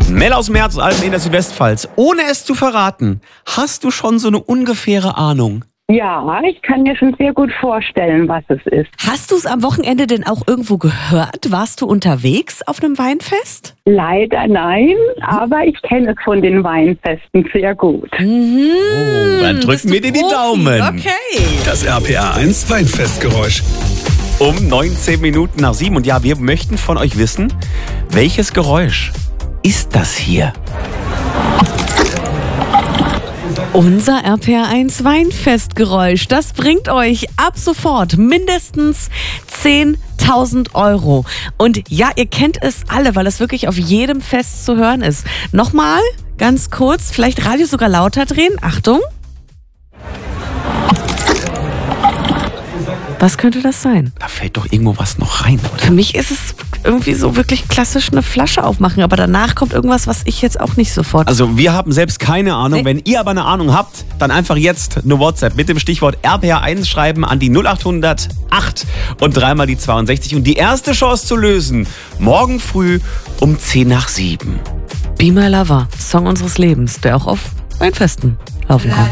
Mel aus Merzalben in der Südwestpfalz. Ohne es zu verraten, hast du schon so eine ungefähre Ahnung? Ja, ich kann mir schon sehr gut vorstellen, was es ist. Hast du es am Wochenende denn auch irgendwo gehört? Warst du unterwegs auf einem Weinfest? Leider nein, aber ich kenne es von den Weinfesten sehr gut. Dann drücken wir dir die Daumen. Okay. Das RPA 1 Weinfestgeräusch. Um 19 Minuten nach 7. Und ja, wir möchten von euch wissen, welches Geräusch ist das hier? Unser RPA1 Weinfestgeräusch, das bringt euch ab sofort mindestens 10.000 Euro. Und ja, ihr kennt es alle, weil es wirklich auf jedem Fest zu hören ist. Nochmal, ganz kurz, vielleicht Radio sogar lauter drehen. Achtung. Was könnte das sein? Da fällt doch irgendwo was noch rein, oder? Für mich ist es irgendwie so wirklich klassisch eine Flasche aufmachen, aber danach kommt irgendwas, was ich jetzt auch nicht sofort... Also wir haben selbst keine Ahnung. Nee. Wenn ihr aber eine Ahnung habt, dann einfach jetzt eine WhatsApp mit dem Stichwort RPA1 schreiben an die 0800 8 und dreimal die 62. Und die erste Chance zu lösen, morgen früh um 10 nach 7. Be My Lover, Song unseres Lebens, der auch auf Weinfesten laufen kann.